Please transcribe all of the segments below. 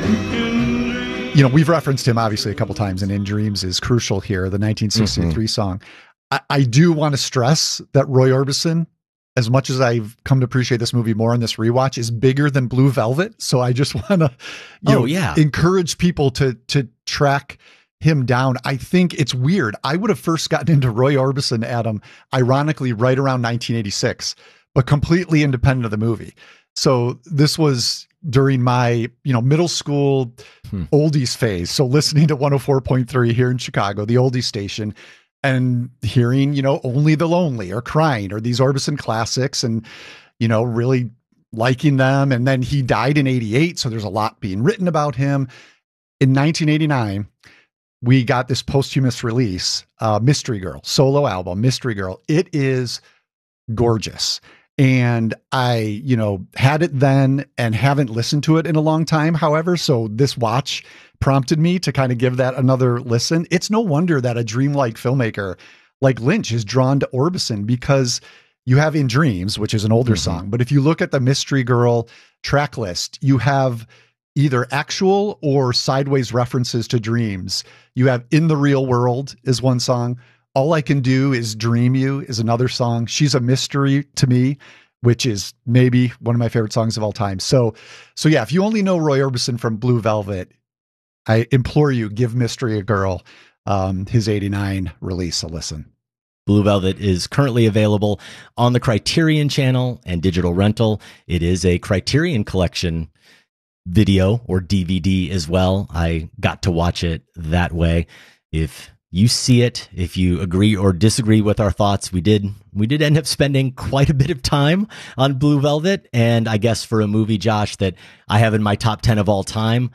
You know, we've referenced him obviously a couple times, and In Dreams is crucial here, the 1963 song. I do want to stress that Roy Orbison, as much as I've come to appreciate this movie more in this rewatch, is bigger than Blue Velvet. So I just want to, encourage people to track him down. I think it's weird. I would have first gotten into Roy Orbison, Adam, ironically, right around 1986, but completely independent of the movie. So this was during my, middle school oldies phase. So listening to 104.3 here in Chicago, the oldies station, and hearing, Only the Lonely or Crying or these Orbison classics, and, really liking them. And then he died in 88. So there's a lot being written about him. In 1989, we got this posthumous release, Mystery Girl, solo album, Mystery Girl. It is gorgeous. And I, had it then and haven't listened to it in a long time, however. So this watch prompted me to kind of give that another listen. It's no wonder that a dreamlike filmmaker like Lynch is drawn to Orbison, because you have In Dreams, which is an older song. But if you look at the Mystery Girl track list, you have either actual or sideways references to dreams. You have In the Real World is one song. All I Can Do Is Dream You is another song. She's a Mystery to Me, which is maybe one of my favorite songs of all time. So yeah, if you only know Roy Orbison from Blue Velvet, I implore you, give Mystery Girl, his 89 release, a listen. Blue Velvet is currently available on the Criterion channel and digital rental. It is a Criterion Collection video or DVD as well. I got to watch it that way. If you see it, if you agree or disagree with our thoughts, we did end up spending quite a bit of time on Blue Velvet. And I guess for a movie, Josh, that I have in my top 10 of all time,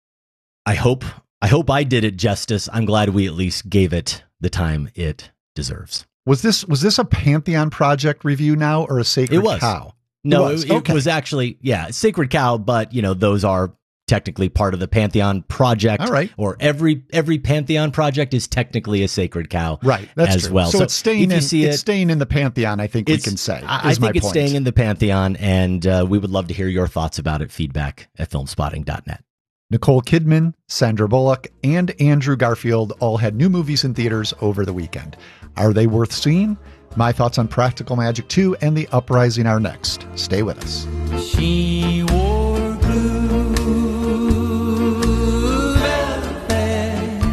I hope I did it justice. I'm glad we at least gave it the time it deserves. Was this a Pantheon Project review now, or a Sacred Cow? No, it was actually, Sacred Cow, but those are technically part of the Pantheon Project. All right. Or every Pantheon project is technically a Sacred Cow. Right. That's as true. well. So it's staying in the Pantheon, I think we can say. I think it's staying in the Pantheon, and we would love to hear your thoughts about it. Feedback@filmspotting.net. Nicole Kidman, Sandra Bullock, and Andrew Garfield all had new movies in theaters over the weekend. Are they worth seeing? My thoughts on Practical Magic 2 and The Uprising are next. Stay with us. She wore blue velvet,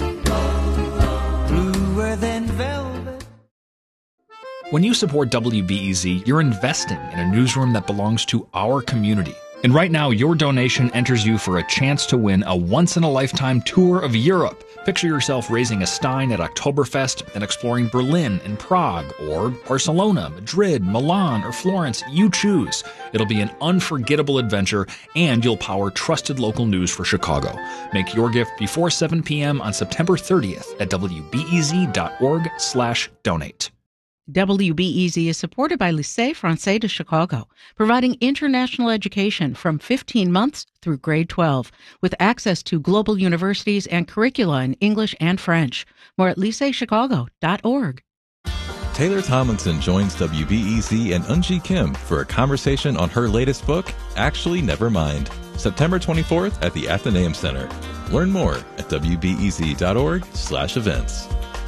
bluer than velvet. When you support WBEZ, you're investing in a newsroom that belongs to our community. And right now, your donation enters you for a chance to win a once-in-a-lifetime tour of Europe. Picture yourself raising a stein at Oktoberfest and exploring Berlin and Prague, or Barcelona, Madrid, Milan, or Florence. You choose. It'll be an unforgettable adventure, and you'll power trusted local news for Chicago. Make your gift before 7 p.m. on September 30th at wbez.org/donate. WBEZ is supported by Lycée Français de Chicago, providing international education from 15 months through grade 12, with access to global universities and curricula in English and French. More at lycéechicago.org. Taylor Tomlinson joins WBEZ and Eunji Kim for a conversation on her latest book, Actually Nevermind, September 24th at the Athenaeum Center. Learn more at wbez.org/events.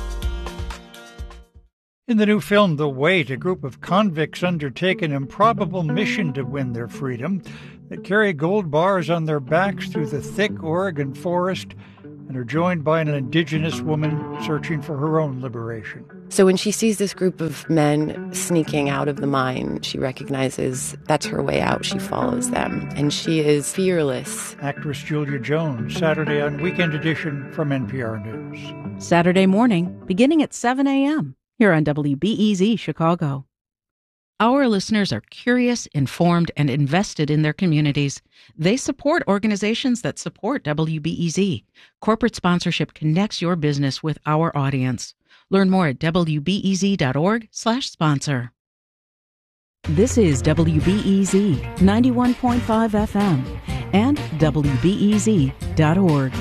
In the new film, The Wait, a group of convicts undertake an improbable mission to win their freedom. They carry gold bars on their backs through the thick Oregon forest and are joined by an indigenous woman searching for her own liberation. So when she sees this group of men sneaking out of the mine, she recognizes that's her way out. She follows them, and she is fearless. Actress Julia Jones, Saturday on Weekend Edition from NPR News. Saturday morning, beginning at 7 a.m. here on WBEZ Chicago. Our listeners are curious, informed, and invested in their communities. They support organizations that support WBEZ. Corporate sponsorship connects your business with our audience. Learn more at wbez.org/sponsor. This is WBEZ 91.5 FM and WBEZ.org.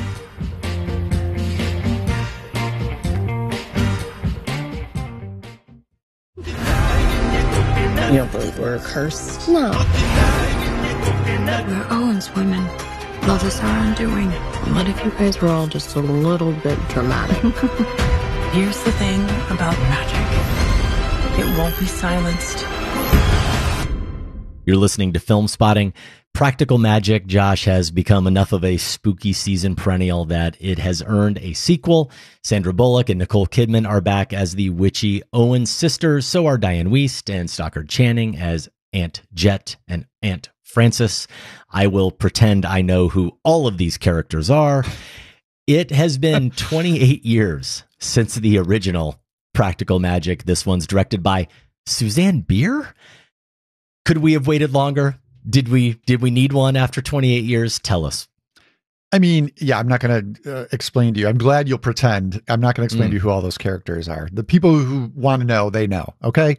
You don't believe we're cursed? No. We're Owen's women. Love is our undoing. What if you guys were all just a little bit dramatic? Here's the thing about magic. It won't be silenced. You're listening to Film Spotting. Practical Magic, Josh, has become enough of a spooky season perennial that it has earned a sequel. Sandra Bullock and Nicole Kidman are back as the witchy Owen sisters. So are Diane Wiest and Stockard Channing as Aunt Jet and Aunt Frances. I will pretend I know who all of these characters are. It has been 28 years since the original Practical Magic. This one's directed by Suzanne Bier. Could we have waited longer? Did we need one after 28 years? Tell us. I mean, yeah, I'm not going to explain to you. I'm glad you'll pretend. I'm not going to explain to you who all those characters are. The people who want to know, they know. Okay.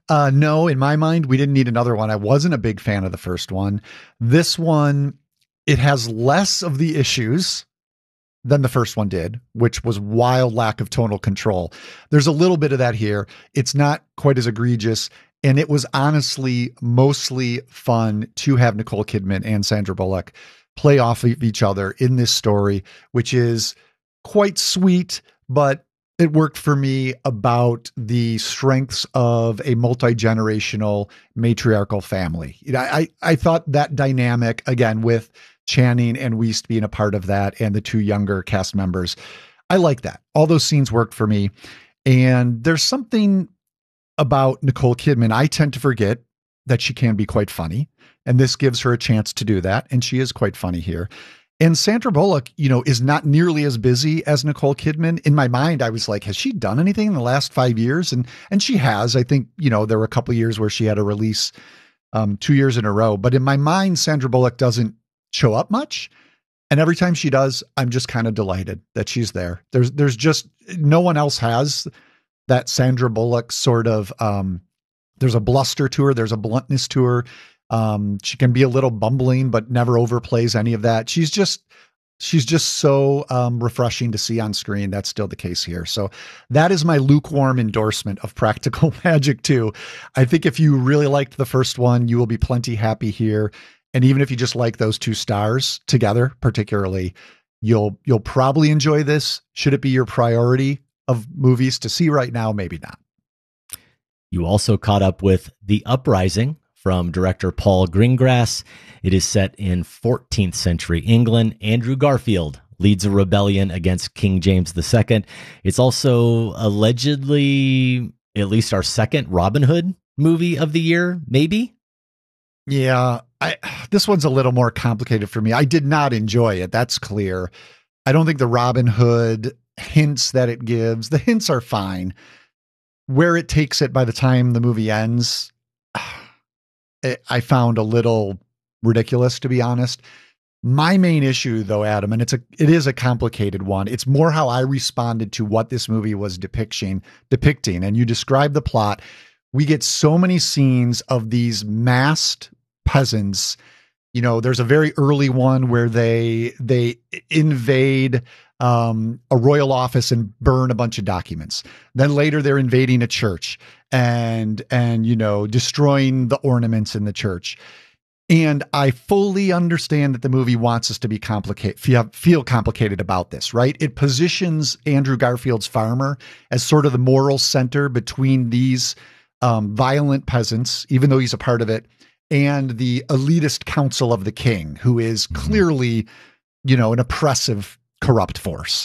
No, in my mind, we didn't need another one. I wasn't a big fan of the first one. This one, it has less of the issues than the first one did, which was wild lack of tonal control. There's a little bit of that here. It's not quite as egregious. And it was honestly mostly fun to have Nicole Kidman and Sandra Bullock play off of each other in this story, which is quite sweet, but it worked for me about the strengths of a multi-generational matriarchal family. I thought that dynamic, again, with Channing and Wiest being a part of that and the two younger cast members, I like that. All those scenes worked for me. And there's something about Nicole Kidman, I tend to forget that she can be quite funny, and this gives her a chance to do that, and she is quite funny here. And Sandra Bullock, is not nearly as busy as Nicole Kidman. In my mind, I was like, has she done anything in the last 5 years? And she has. I think, there were a couple of years where she had a release 2 years in a row. But in my mind, Sandra Bullock doesn't show up much. And every time she does, I'm just kind of delighted that she's there. There's just no one else has that Sandra Bullock sort of, there's a bluster to her. There's a bluntness to her. She can be a little bumbling, but never overplays any of that. She's just so refreshing to see on screen. That's still the case here. So that is my lukewarm endorsement of Practical Magic 2. I think if you really liked the first one, you will be plenty happy here. And even if you just like those two stars together, particularly, you'll probably enjoy this. Should it be your priority of movies to see right now? Maybe not. You also caught up with The Uprising from director Paul Greengrass. It is set in 14th century England. Andrew Garfield leads a rebellion against King James II. It's also allegedly at least our second Robin Hood movie of the year, maybe? Yeah, this one's a little more complicated for me. I did not enjoy it. That's clear. I don't think the Robin Hood hints that it gives, the hints are fine. Where it takes it by the time the movie ends, I found a little ridiculous, to be honest. My main issue, though, Adam, and it is a complicated one. It's more how I responded to what this movie was depicting. And you described the plot. We get so many scenes of these masked peasants. There's a very early one where they invade a royal office and burn a bunch of documents. Then later they're invading a church and destroying the ornaments in the church. And I fully understand that the movie wants us to be feel complicated about this, right? It positions Andrew Garfield's farmer as sort of the moral center between these violent peasants, even though he's a part of it, and the elitist council of the king, who is clearly, an oppressive, corrupt force.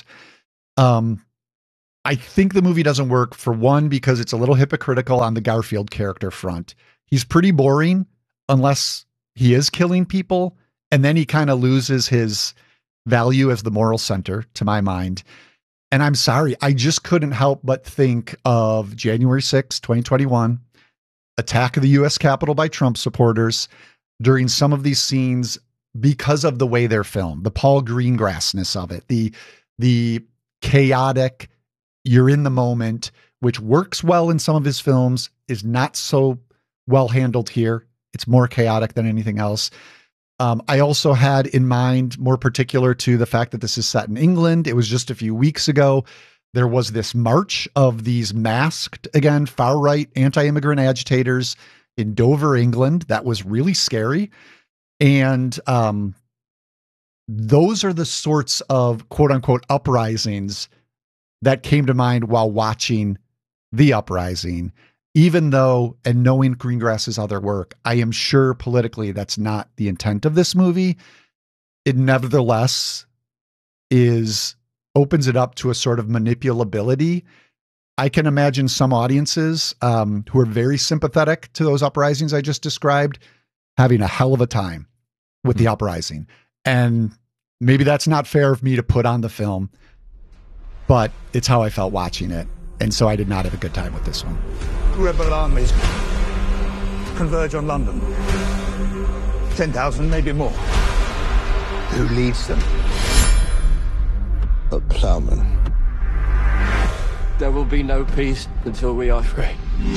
I think the movie doesn't work, for one, because it's a little hypocritical on the Garfield character front. He's pretty boring unless he is killing people, and then he kind of loses his value as the moral center, to my mind. And I'm sorry, I just couldn't help but think of January 6, 2021, attack of the U.S. Capitol by Trump supporters during some of these scenes because of the way they're filmed, the Paul Greengrassness of it, the chaotic, you're in the moment, which works well in some of his films, is not so well handled here. It's more chaotic than anything else. I also had in mind, more particular to the fact that this is set in England, it was just a few weeks ago, there was this march of these masked, again, far-right anti-immigrant agitators in Dover, England. That was really scary. And those are the sorts of quote unquote uprisings that came to mind while watching The Uprising, even though, and knowing Greengrass's other work, I am sure politically that's not the intent of this movie. It nevertheless opens it up to a sort of manipulability. I can imagine some audiences who are very sympathetic to those uprisings I just described having a hell of a time with The Uprising. And maybe that's not fair of me to put on the film, but it's how I felt watching it. And so I did not have a good time with this one. Rebel armies converge on London. 10,000, maybe more. Who leads them? A ploughman. There will be no peace until we are free.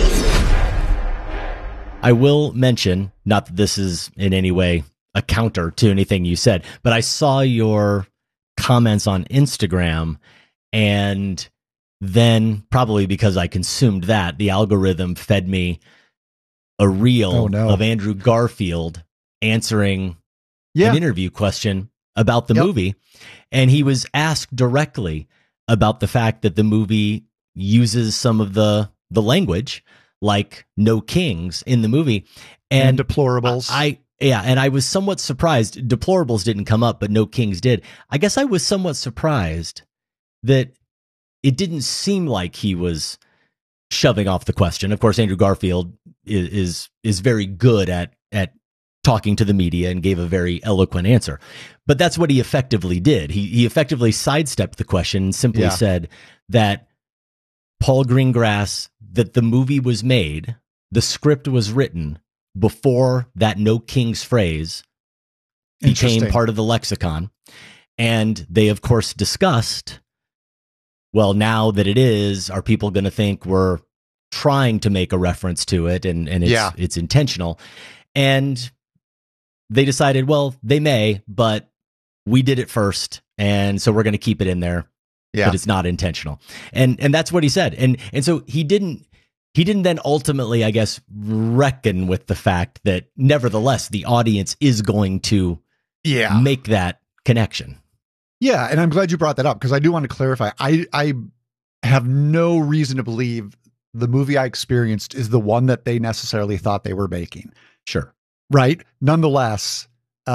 I will mention, not that this is in any way a counter to anything you said, but I saw your comments on Instagram, and then probably because I consumed that, the algorithm fed me a reel of Andrew Garfield answering an interview question about the movie. And he was asked directly about the fact that the movie uses some of the language, like no kings in the movie, and deplorables. And I was somewhat surprised. Deplorables didn't come up, but no kings did. I guess I was somewhat surprised that it didn't seem like he was shoving off the question. Of course, Andrew Garfield is very good at talking to the media and gave a very eloquent answer. But that's what he effectively did. He effectively sidestepped the question and simply said that Paul Greengrass, that the movie was made, the script was written before that no kings phrase became part of the lexicon. And they, of course, discussed, well, now that it is, are people going to think we're trying to make a reference to it and it's intentional? And they decided, well, they may, but we did it first, and so we're going to keep it in there. But it's not intentional. And that's what he said. And so he didn't then ultimately, I guess, reckon with the fact that nevertheless the audience is going to make that connection. Yeah, and I'm glad you brought that up, because I do want to clarify. I have no reason to believe the movie I experienced is the one that they necessarily thought they were making. Sure. Right? Nonetheless,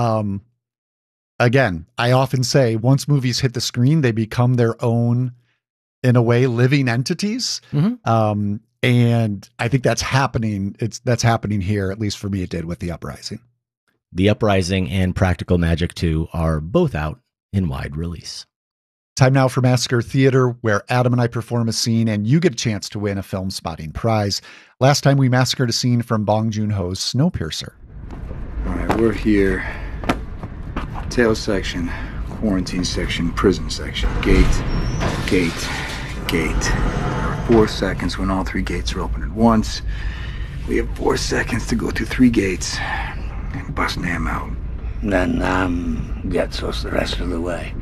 again, I often say once movies hit the screen, they become their own, in a way, living entities. Mm-hmm. And I think that's happening. That's happening here, at least for me, it did with The Uprising. The Uprising and Practical Magic 2 are both out in wide release. Time now for Massacre Theater, where Adam and I perform a scene and you get a chance to win a film spotting prize. Last time we massacred a scene from Bong Joon-ho's Snowpiercer. All right, we're here. Tail section, quarantine section, prison section. Gate, gate, gate. 4 seconds when all 3 gates are open at once. We have 4 seconds to go through 3 gates and bust Nam out. Then gets us the rest of the way.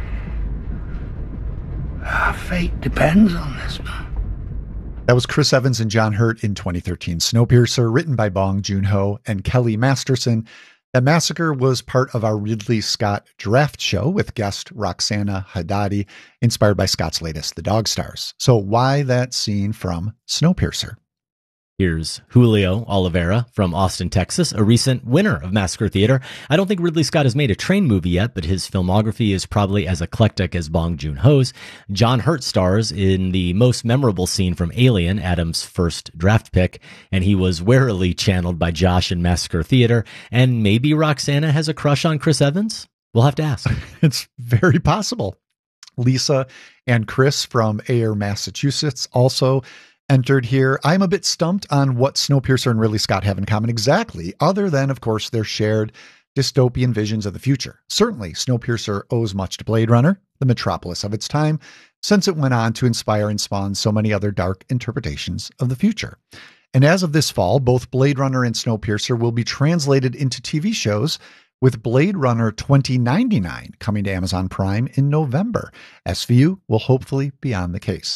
Our fate depends on this, man. That was Chris Evans and John Hurt in 2013 Snowpiercer, written by Bong Joon-ho and Kelly Masterson. That massacre was part of our Ridley Scott draft show with guest Roxana Haddadi, inspired by Scott's latest, The Dog Stars. So why that scene from Snowpiercer? Here's Julio Oliveira from Austin, Texas, a recent winner of Massacre Theater. I don't think Ridley Scott has made a train movie yet, but his filmography is probably as eclectic as Bong Joon-ho's. John Hurt stars in the most memorable scene from Alien, Adam's first draft pick, and he was warily channeled by Josh in Massacre Theater. And maybe Roxana has a crush on Chris Evans? We'll have to ask. It's very possible. Lisa and Chris from Ayer, Massachusetts also entered here. I'm a bit stumped on what Snowpiercer and Ridley Scott have in common exactly, other than, of course, their shared dystopian visions of the future. Certainly, Snowpiercer owes much to Blade Runner, the metropolis of its time, since it went on to inspire and spawn so many other dark interpretations of the future. And as of this fall, both Blade Runner and Snowpiercer will be translated into TV shows, with Blade Runner 2099 coming to Amazon Prime in November. SVU will hopefully be on the case.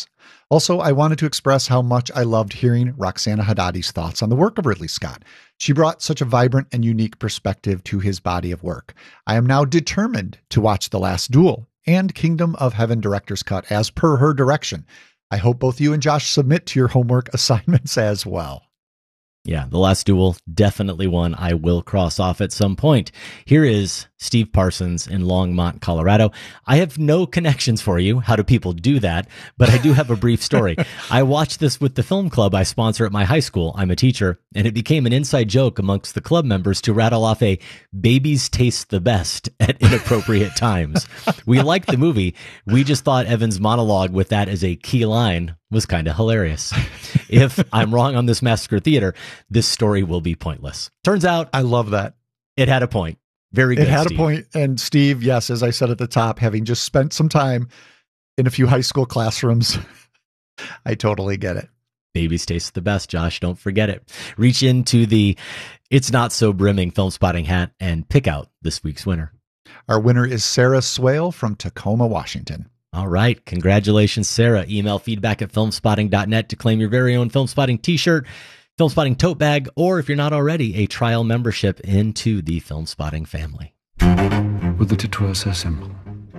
Also, I wanted to express how much I loved hearing Roxana Haddadi's thoughts on the work of Ridley Scott. She brought such a vibrant and unique perspective to his body of work. I am now determined to watch The Last Duel and Kingdom of Heaven Director's Cut as per her direction. I hope both you and Josh submit to your homework assignments as well. Yeah, The Last Duel, definitely one I will cross off at some point. Here is Steve Parsons in Longmont, Colorado. I have no connections for you. How do people do that? But I do have a brief story. I watched this with the film club I sponsor at my high school. I'm a teacher, and it became an inside joke amongst the club members to rattle off a babies taste the best at inappropriate times. We liked the movie. We just thought Evan's monologue with that as a key line was kind of hilarious. If I'm wrong on this Massacre Theater, this story will be pointless. Turns out, I love that. It had a point. Very good, It had Steve. a point. And Steve, yes, as I said at the top, having just spent some time in a few high school classrooms, I totally get it. Babies taste the best, Josh. Don't forget it. Reach into the It's Not So Brimming Film Spotting hat and pick out this week's winner. Our winner is Sarah Swale from Tacoma, Washington. All right. Congratulations, Sarah. Email feedback at filmspotting.net to claim your very own Film Spotting t-shirt, Film Spotting tote bag, or if you're not already, a trial membership into the Film Spotting family. Would that it were so simple.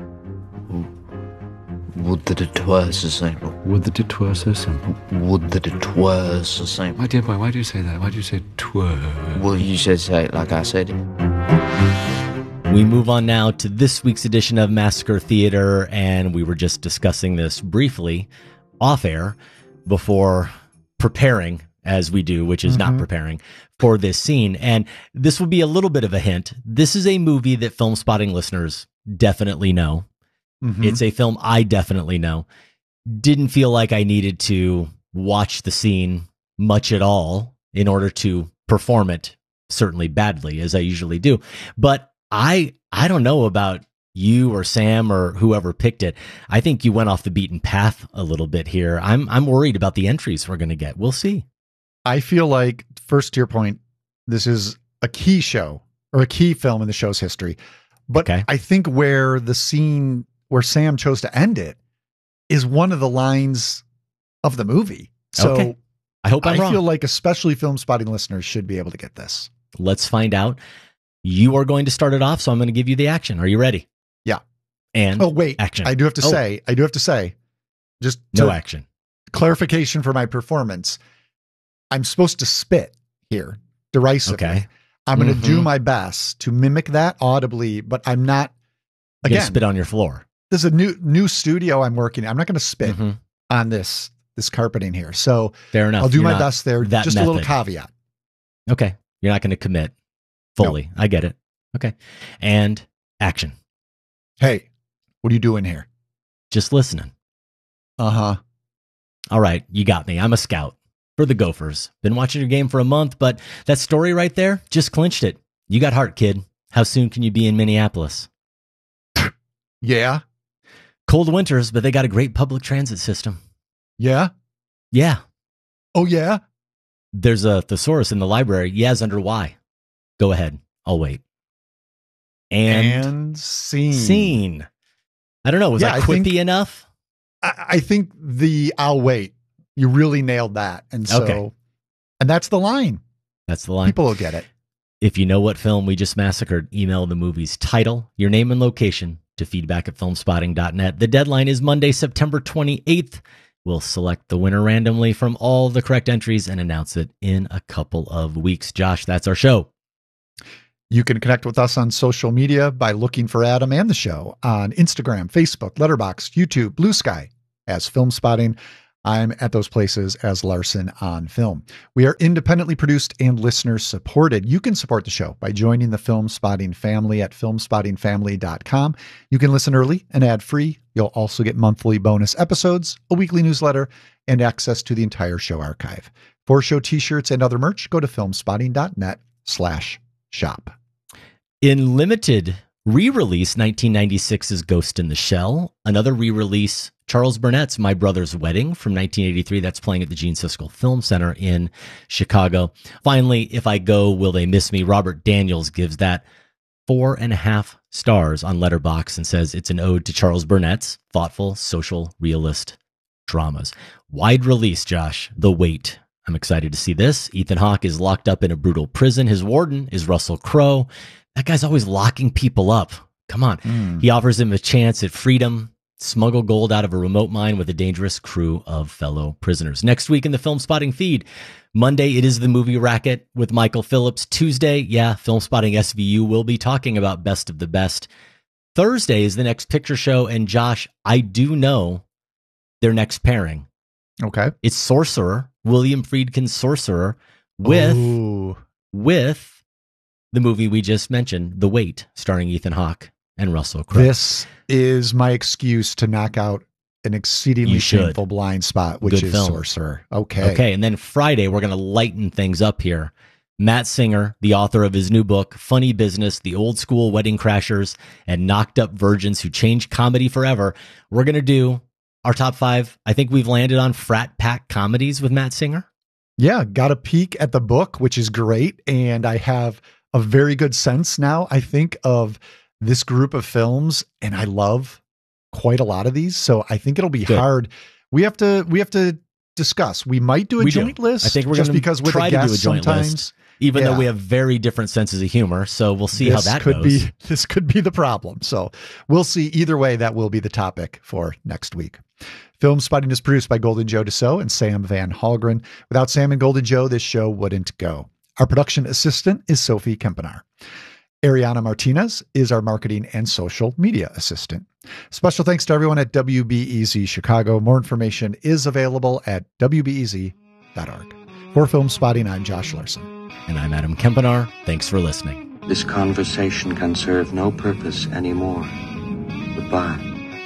Would that it were so simple. Would that it were so simple. Would that it were so simple. My dear boy, why do you say that? Why do you say twere? Well, you should say it like I said it. We move on now to this week's edition of Massacre Theater, and we were just discussing this briefly off air before preparing, as we do, which is not preparing, for this scene. And this will be a little bit of a hint. This is a movie that Film Spotting listeners definitely know. It's a film I definitely know. Didn't feel like I needed to watch the scene much at all in order to perform it, certainly badly, as I usually do. But I don't know about you or Sam or whoever picked it. I think you went off the beaten path a little bit here. I'm worried about the entries we're going to get. We'll see. I feel like, first to your point, this is a key show or a key film in the show's history. But I think where the scene where Sam chose to end it is one of the lines of the movie. So I hope I'm wrong. I feel like especially Film Spotting listeners should be able to get this. Let's find out. You are going to start it off, so I'm going to give you the action. Are you ready? Yeah. And action. I do have to say, just no action. Clarification for my performance. I'm supposed to spit here derisively. Okay. I'm going to do my best to mimic that audibly, but I'm not. Again, spit on your floor. This is a new studio I'm working in. I'm not going to spit on this carpeting here. So fair enough. I'll do my best there. Just method. a little caveat. Okay. You're not going to commit fully. No. I get it. Okay. And action. Hey, what are you doing here? Just listening. Uh-huh. All right. You got me. I'm a scout for the Gophers. Been watching your game for a month, but that story right there just clinched it. You got heart, kid. How soon can you be in Minneapolis? Yeah. Cold winters, but they got a great public transit system. Yeah. Yeah. Oh, yeah. There's a thesaurus in the library. Yeah's under Y. Go ahead. I'll wait. And scene. I don't know. Was that quippy enough? I think I'll wait. You really nailed that. And so, and that's the line. That's the line. People will get it. If you know what film we just massacred, email the movie's title, your name and location to feedback@filmspotting.net. The deadline is Monday, September 28th. We'll select the winner randomly from all the correct entries and announce it in a couple of weeks. Josh, that's our show. You can connect with us on social media by looking for Adam and the show on Instagram, Facebook, Letterboxd, YouTube, Blue Sky as Film Spotting. I'm at those places as Larson on Film. We are independently produced and listener supported. You can support the show by joining the Film Spotting family at filmspottingfamily.com. You can listen early and ad-free. You'll also get monthly bonus episodes, a weekly newsletter, and access to the entire show archive. For show t-shirts and other merch, go to filmspotting.net/shop. In limited re-release, 1996's Ghost in the Shell. Another re-release, Charles Burnett's My Brother's Wedding from 1983. That's playing at the Gene Siskel Film Center in Chicago. Finally, If I Go, Will They Miss Me? Robert Daniels gives that 4.5 stars on Letterboxd and says it's an ode to Charles Burnett's thoughtful, social, realist dramas. Wide release, Josh. The Wait. I'm excited to see this. Ethan Hawke is locked up in a brutal prison. His warden is Russell Crowe. That guy's always locking people up. Come on. He offers him a chance at freedom, smuggle gold out of a remote mine with a dangerous crew of fellow prisoners. Next week in the Film Spotting feed, Monday, it is the movie Racket with Michael Phillips. Tuesday, Film Spotting SVU will be talking about Best of the Best. Thursday is the Next Picture Show. And Josh, I do know their next pairing. Okay. It's Sorcerer, William Friedkin's Sorcerer, with the movie we just mentioned, The Wait, starring Ethan Hawke and Russell Crowe. This is my excuse to knock out an exceedingly shameful blind spot, which is Sorcerer. Okay. And then Friday, we're going to lighten things up here. Matt Singer, the author of his new book, Funny Business, The Old School Wedding Crashers and Knocked Up Virgins Who Changed Comedy Forever. We're going to do our top 5. I think we've landed on frat pack comedies with Matt Singer. Yeah, got a peek at the book, which is great. And I have a very good sense now, I think, of this group of films. And I love quite a lot of these. So I think it'll be hard. We have to discuss. We might do a joint list. I think we're just going because to with try a to do a guest joint sometimes, list, even though we have very different senses of humor. So we'll see how that goes. This could be the problem. So we'll see. Either way, that will be the topic for next week. Film Spotting is produced by Golden Joe Dassault and Sam Van Hallgren. Without Sam and Golden Joe, this show wouldn't go. Our production assistant is Sophie Kempenaar. Ariana Martinez is our marketing and social media assistant. Special thanks to everyone at WBEZ Chicago. More information is available at wbez.org. For Film Spotting, I'm Josh Larson. And I'm Adam Kempenaar. Thanks for listening. This conversation can serve no purpose anymore. Goodbye.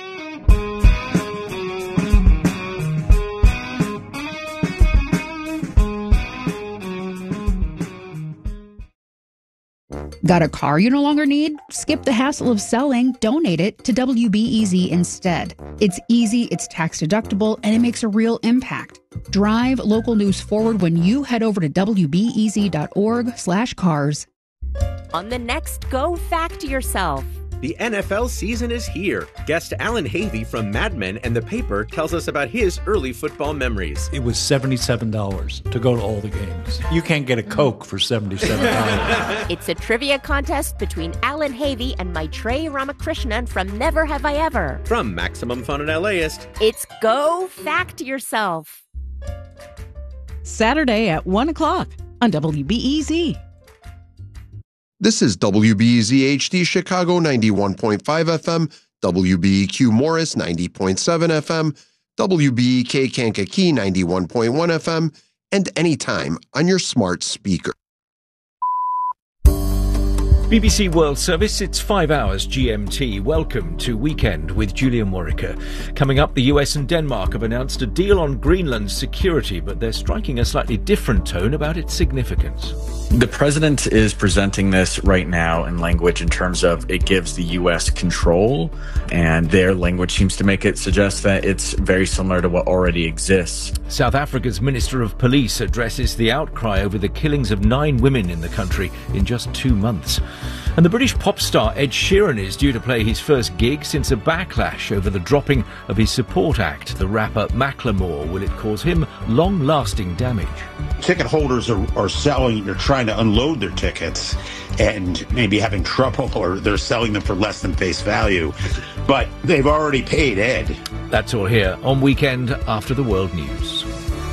Got a car you no longer need? Skip the hassle of selling, donate it to WBEZ instead. It's easy, it's tax deductible, and it makes a real impact. Drive local news forward when you head over to wbez.org/cars. On the next Go Fact Yourself. The NFL season is here. Guest Alan Havey from Mad Men and The Paper tells us about his early football memories. It was $77 to go to all the games. You can't get a Coke for $77. It's a trivia contest between Alan Havey and Maitreyi Ramakrishnan from Never Have I Ever. From Maximum Fun and LAist, it's Go Fact Yourself. Saturday at 1 o'clock on WBEZ. This is WBEZ HD Chicago 91.5 FM, WBEQ Morris 90.7 FM, WBEK Kankakee 91.1 FM, and anytime on your smart speaker. BBC World Service, it's 5 hours GMT. Welcome to Weekend with Julian Warwicker. Coming up, the US and Denmark have announced a deal on Greenland's security, but they're striking a slightly different tone about its significance. The president is presenting this right now in language in terms of it gives the U.S. control, and their language seems to make it suggest that it's very similar to what already exists. South Africa's Minister of Police addresses the outcry over the killings of 9 women in the country in just 2 months. And the British pop star Ed Sheeran is due to play his first gig since a backlash over the dropping of his support act, the rapper Macklemore. Will it cause him long-lasting damage? Ticket holders are selling, they're trying to unload their tickets and maybe having trouble, or they're selling them for less than face value. But they've already paid Ed. That's all here on Weekend After the World News.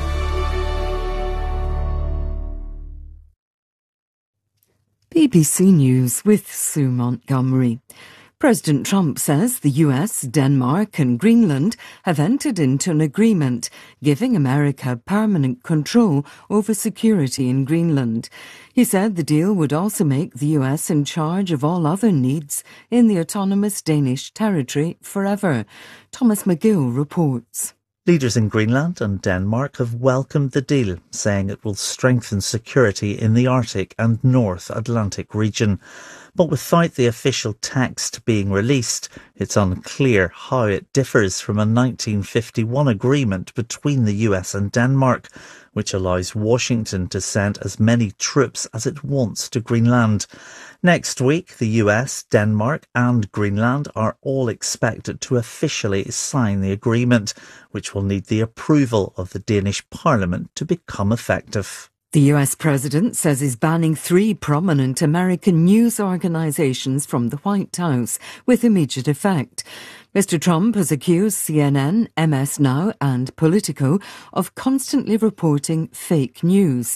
BBC News with Sue Montgomery. President Trump says the US, Denmark and Greenland have entered into an agreement giving America permanent control over security in Greenland. He said the deal would also make the US in charge of all other needs in the autonomous Danish territory forever. Thomas McGill reports. Leaders in Greenland and Denmark have welcomed the deal, saying it will strengthen security in the Arctic and North Atlantic region. But without the official text being released, it's unclear how it differs from a 1951 agreement between the US and Denmark, which allows Washington to send as many troops as it wants to Greenland. Next week, the US, Denmark and Greenland are all expected to officially sign the agreement, which will need the approval of the Danish Parliament to become effective. The US president says he's banning 3 prominent American news organizations from the White House with immediate effect. Mr. Trump has accused CNN, MS Now and Politico of constantly reporting fake news.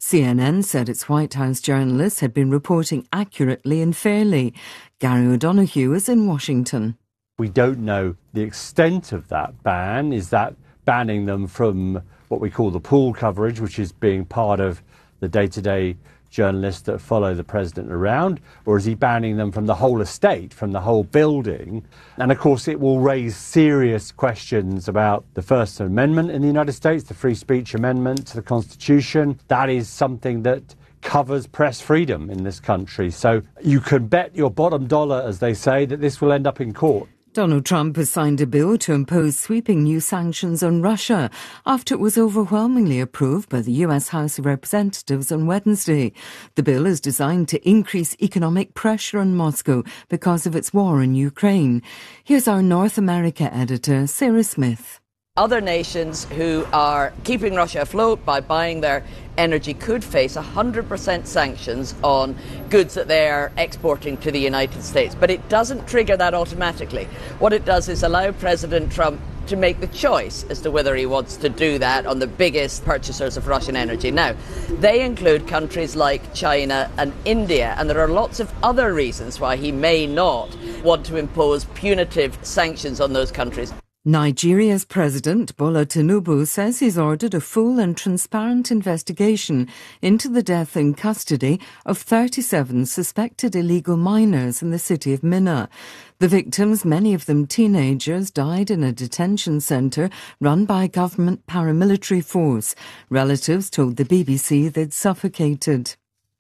CNN said its White House journalists had been reporting accurately and fairly. Gary O'Donoghue is in Washington. We don't know the extent of that ban. Is that banning them from what we call the pool coverage, which is being part of the day-to-day journalists that follow the president around, or is he banning them from the whole estate, from the whole building? And of course it will raise serious questions about the First Amendment in the United States, the Free Speech Amendment to the Constitution. That is something that covers press freedom in this country. So you can bet your bottom dollar, as they say, that this will end up in court. Donald Trump has signed a bill to impose sweeping new sanctions on Russia after it was overwhelmingly approved by the US House of Representatives on Wednesday. The bill is designed to increase economic pressure on Moscow because of its war in Ukraine. Here's our North America editor, Sarah Smith. Other nations who are keeping Russia afloat by buying their energy could face 100% sanctions on goods that they are exporting to the United States. But it doesn't trigger that automatically. What it does is allow President Trump to make the choice as to whether he wants to do that on the biggest purchasers of Russian energy. Now, they include countries like China and India, and there are lots of other reasons why he may not want to impose punitive sanctions on those countries. Nigeria's President Bola Tinubu says he's ordered a full and transparent investigation into the death in custody of 37 suspected illegal minors in the city of Minna. The victims, many of them teenagers, died in a detention centre run by a government paramilitary force. Relatives told the BBC they'd suffocated.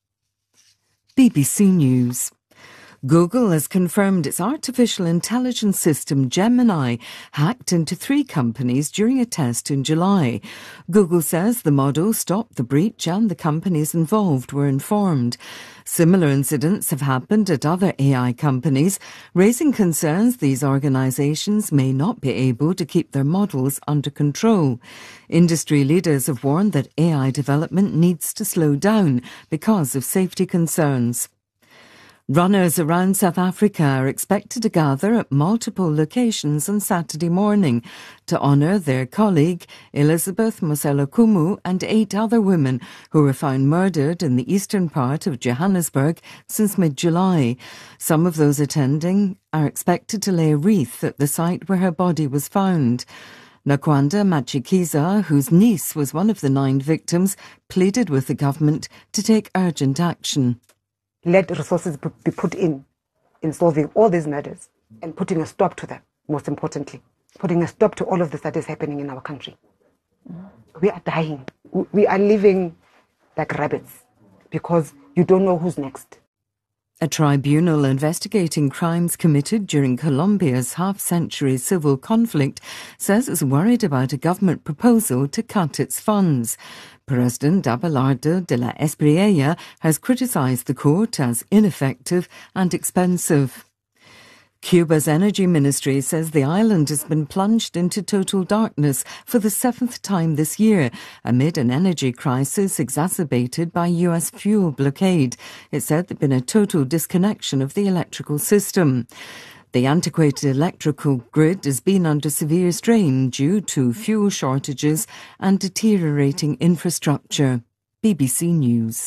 BBC News. Google has confirmed its artificial intelligence system Gemini hacked into 3 companies during a test in July. Google says the model stopped the breach and the companies involved were informed. Similar incidents have happened at other AI companies, raising concerns these organizations may not be able to keep their models under control. Industry leaders have warned that AI development needs to slow down because of safety concerns. Runners around South Africa are expected to gather at multiple locations on Saturday morning to honour their colleague Elizabeth Moselakumu and 8 other women who were found murdered in the eastern part of Johannesburg since mid-July. Some of those attending are expected to lay a wreath at the site where her body was found. Nakwanda Machikiza, whose niece was one of the 9 victims, pleaded with the government to take urgent action. Let resources be put in solving all these matters and putting a stop to them, most importantly. Putting a stop to all of this that is happening in our country. We are dying. We are living like rabbits because you don't know who's next. A tribunal investigating crimes committed during Colombia's half-century civil conflict says it's worried about a government proposal to cut its funds. President Abelardo de la Espriella has criticised the court as ineffective and expensive. Cuba's energy ministry says the island has been plunged into total darkness for the 7th time this year, amid an energy crisis exacerbated by US fuel blockade. It said there'd been a total disconnection of the electrical system. The antiquated electrical grid has been under severe strain due to fuel shortages and deteriorating infrastructure. BBC News.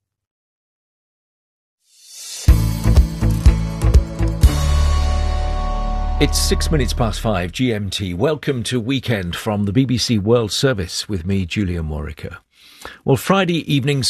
It's 6 minutes past 5 GMT. Welcome to Weekend from the BBC World Service with me, Julian Warwicker. Well, Friday evening's